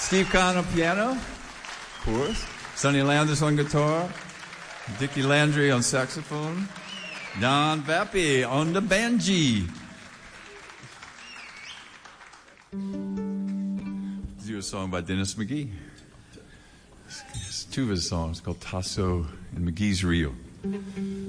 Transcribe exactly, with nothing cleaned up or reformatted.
Steve Kahn on piano, of course. Sonny Landis on guitar. Dickie Landry on saxophone. Don Vappy on the banjee. Let's do a song by Dennis McGee. It's two of his songs called Tasso and McGee's Reel.